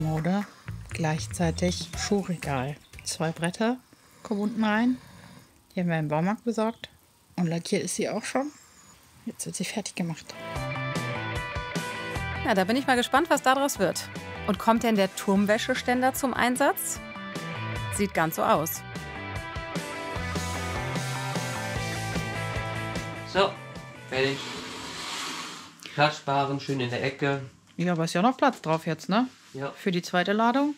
Mode, gleichzeitig Schuhregal. 2 Bretter kommen unten rein. Die haben wir im Baumarkt besorgt. Und lackiert ist sie auch schon. Jetzt wird sie fertig gemacht. Ja, da bin ich mal gespannt, was daraus wird. Und kommt denn der Turmwäscheständer zum Einsatz? Sieht ganz so aus. So, fertig. Platz sparen, schön in der Ecke. Ja, aber ist ja noch Platz drauf jetzt, ne? Ja. Für die zweite Ladung.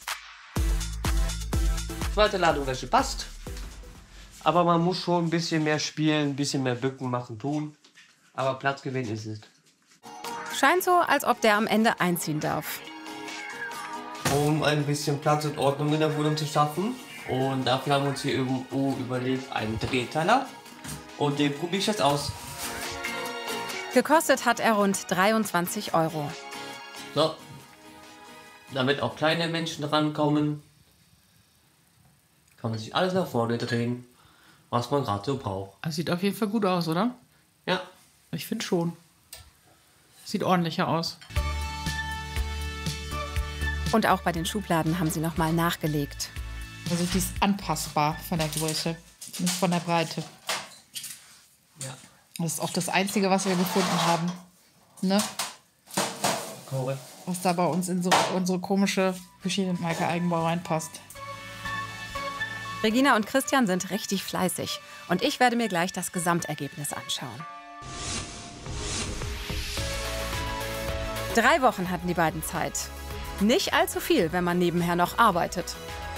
Zweite Ladung Wäsche passt. Aber man muss schon ein bisschen mehr spielen, ein bisschen mehr bücken, machen, tun. Aber Platzgewinn ist es. Scheint so, als ob der am Ende einziehen darf. Um ein bisschen Platz und Ordnung in der Wohnung zu schaffen. Und dafür haben wir uns hier irgendwo überlegt, einen Drehteiler. Und den probiere ich jetzt aus. Gekostet hat er rund 23 €. So. Damit auch kleine Menschen rankommen, kann man sich alles nach vorne drehen, was man gerade so braucht. Das sieht auf jeden Fall gut aus, oder? Ja. Ich finde schon. Sieht ordentlicher aus. Und auch bei den Schubladen haben sie noch mal nachgelegt. Also die ist anpassbar von der Größe, nicht von der Breite. Ja. Das ist auch das Einzige, was wir gefunden haben. Ne? Korrekt. Was da bei uns in so unsere komische Maschinenmarke Eigenbau reinpasst. Regina und Christian sind richtig fleißig. Und ich werde mir gleich das Gesamtergebnis anschauen. 3 Wochen hatten die beiden Zeit. Nicht allzu viel, wenn man nebenher noch arbeitet.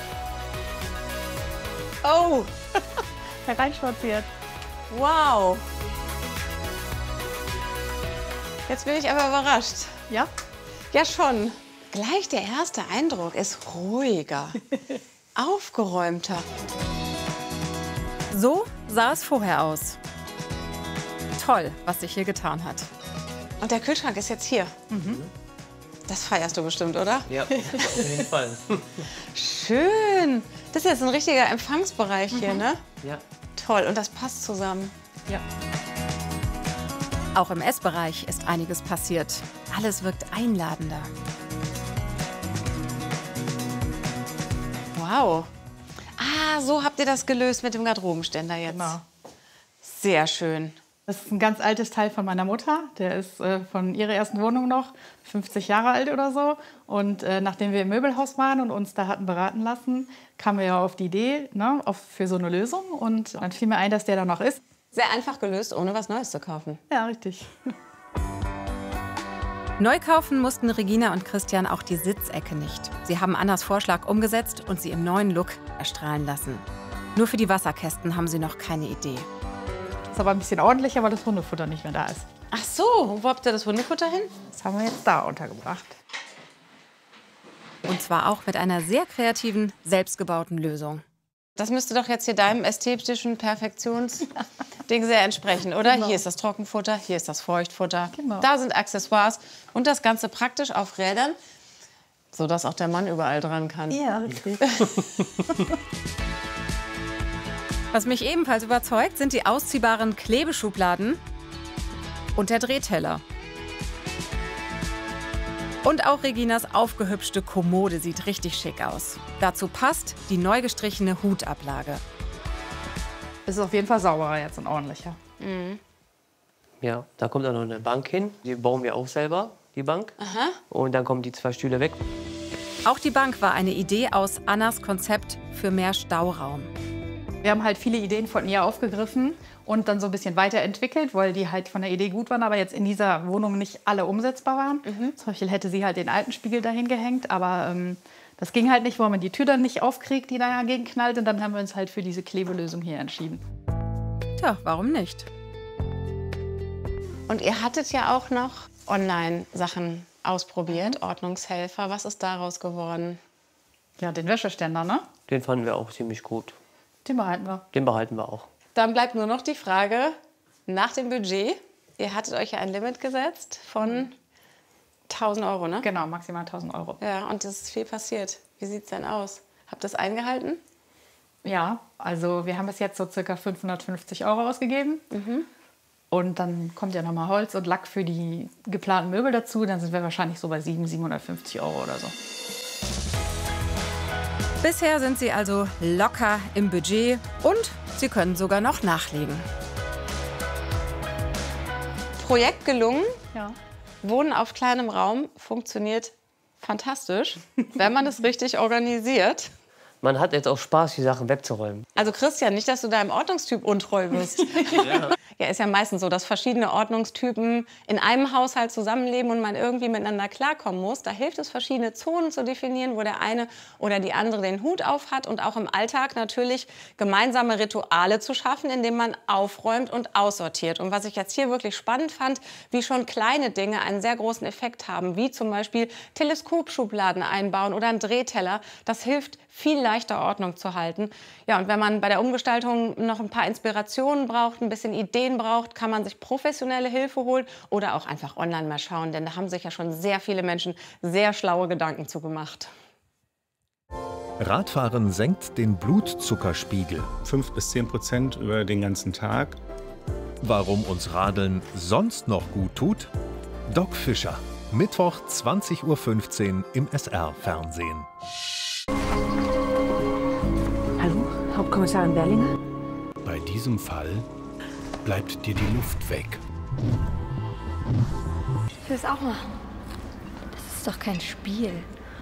Oh, Hereinspaziert. wow. Jetzt bin ich aber überrascht. Ja? Ja, schon. Gleich der erste Eindruck ist ruhiger, aufgeräumter. So sah es vorher aus. Toll, was sich hier getan hat. Und der Kühlschrank ist jetzt hier. Das feierst du bestimmt, oder? Ja, auf jeden Fall. Schön. Das ist jetzt ein richtiger Empfangsbereich hier, ne? Ja. Toll. Und das passt zusammen. Ja. Auch im Essbereich ist einiges passiert. Alles wirkt einladender. Wow. Ah, so habt ihr das gelöst mit dem Garderobenständer jetzt. Genau. Sehr schön. Das ist ein ganz altes Teil von meiner Mutter. Der ist von ihrer ersten Wohnung noch, 50 Jahre alt oder so. Und nachdem wir im Möbelhaus waren und uns da hatten beraten lassen, kamen wir ja auf die Idee, ne, für so eine Lösung. Und dann fiel mir ein, dass der da noch ist. Sehr einfach gelöst, ohne was Neues zu kaufen. Ja, richtig. Neu kaufen mussten Regina und Christian auch die Sitzecke nicht. Sie haben Annas Vorschlag umgesetzt und sie im neuen Look erstrahlen lassen. Nur für die Wasserkästen haben sie noch keine Idee. Ist aber ein bisschen ordentlicher, weil das Hundefutter nicht mehr da ist. Ach so, und wo habt ihr das Hundefutter hin? Das haben wir jetzt da untergebracht. Und zwar auch mit einer sehr kreativen, selbstgebauten Lösung. Das müsste doch jetzt hier deinem ästhetischen Perfektionsding sehr entsprechen, oder? Genau. Hier ist das Trockenfutter, hier ist das Feuchtfutter. Genau. Da sind Accessoires und das Ganze praktisch auf Rädern, sodass auch der Mann überall dran kann. Ja, richtig. Was mich ebenfalls überzeugt, sind die ausziehbaren Klebeschubladen und der Drehteller. Und auch Reginas aufgehübschte Kommode sieht richtig schick aus. Dazu passt die neu gestrichene Hutablage. Ist auf jeden Fall sauberer jetzt und ordentlicher. Ja, da kommt auch noch eine Bank hin. Die bauen wir auch selber, die Bank. Aha. Und dann kommen die 2 Stühle weg. Auch die Bank war eine Idee aus Annas Konzept für mehr Stauraum. Wir haben halt viele Ideen von ihr aufgegriffen und dann so ein bisschen weiterentwickelt, weil die halt von der Idee gut waren, aber jetzt in dieser Wohnung nicht alle umsetzbar waren. Zum Beispiel hätte sie halt den alten Spiegel dahin gehängt, aber das ging halt nicht, weil man die Tür dann nicht aufkriegt, die dagegen knallt. Und dann haben wir uns halt für diese Klebelösung hier entschieden. Tja, warum nicht? Und ihr hattet ja auch noch Online-Sachen ausprobiert, Ordnungshelfer. Was ist daraus geworden? Ja, den Wäscheständer, ne? Den fanden wir auch ziemlich gut. Den behalten wir. Den behalten wir auch. Dann bleibt nur noch die Frage nach dem Budget. Ihr hattet euch ja ein Limit gesetzt von 1.000 €, ne? Genau, maximal 1.000 €. Ja, und es ist viel passiert. Wie sieht es denn aus? Habt ihr das eingehalten? Ja, also wir haben bis jetzt so ca. 550 € ausgegeben. Und dann kommt ja nochmal Holz und Lack für die geplanten Möbel dazu. Dann sind wir wahrscheinlich so bei 750 € oder so. Bisher sind Sie also locker im Budget und Sie können sogar noch nachlegen. Projekt gelungen. Ja. Wohnen auf kleinem Raum funktioniert fantastisch, wenn man es richtig organisiert. Man hat jetzt auch Spaß, die Sachen wegzuräumen. Also Christian, nicht, dass du deinem Ordnungstyp untreu bist. Ja, ist ja meistens so, dass verschiedene Ordnungstypen in einem Haushalt zusammenleben und man irgendwie miteinander klarkommen muss. Da hilft es, verschiedene Zonen zu definieren, wo der eine oder die andere den Hut auf hat und auch im Alltag natürlich gemeinsame Rituale zu schaffen, indem man aufräumt und aussortiert. Und was ich jetzt hier wirklich spannend fand, wie schon kleine Dinge einen sehr großen Effekt haben, wie zum Beispiel Teleskopschubladen einbauen oder einen Drehteller. Das hilft, viel leichter Ordnung zu halten. Ja, und wenn man bei der Umgestaltung noch ein paar Inspirationen braucht, ein bisschen Ideen braucht, kann man sich professionelle Hilfe holen oder auch einfach online mal schauen, denn da haben sich ja schon sehr viele Menschen sehr schlaue Gedanken zu gemacht. Radfahren senkt den Blutzuckerspiegel. 5 bis 10% über den ganzen Tag. Warum uns Radeln sonst noch gut tut? Doc Fischer, Mittwoch 20:15 Uhr im SR-Fernsehen. Hallo, Hauptkommissarin Berlinger? Bei diesem Fall bleibt dir die Luft weg. Ich will es auch machen. Das ist doch kein Spiel.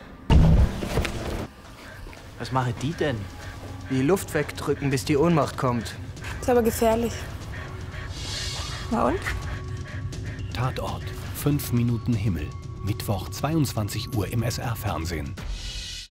Was machen die denn? Die Luft wegdrücken, bis die Ohnmacht kommt. Ist aber gefährlich. Na und? Tatort. 5 Minuten Himmel. Mittwoch 22 Uhr im SR-Fernsehen.